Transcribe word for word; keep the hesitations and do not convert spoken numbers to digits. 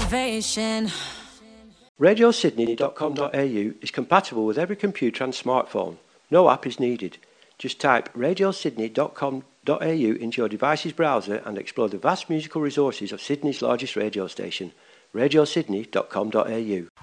motivation. radio sydney dot com dot a u is compatible with every computer and smartphone. No app is needed. Just type radio sydney dot com dot a u into your device's browser and explore the vast musical resources of Sydney's largest radio station, radio sydney dot com dot a u.